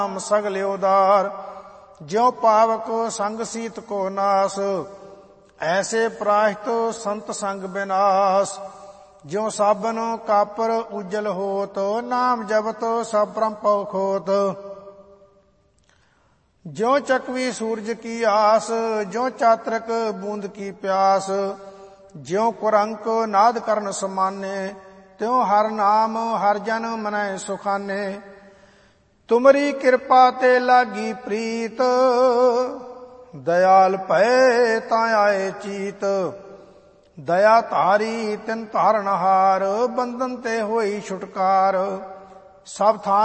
सगले उदार। ज्यों पावक संग सीत को नास, ऐसे प्राहित संत संग विनाश। ज्यों साबन कापर उज्जल होत, नाम जपत सब परम पव खोत। ज्यों चकवी सूरज की आस, ज्यों चात्रक बूंद की प्यास। ज्यों कुरंक नाद करन समाने, त्यों हर नाम हर जन मनै सुखाने। तुमरी कृपा ते लागी प्रीत, दयाल भय तां आए चीत। दया धारी तिन धारनहार, बंधन ते होई छुटकार। सब थान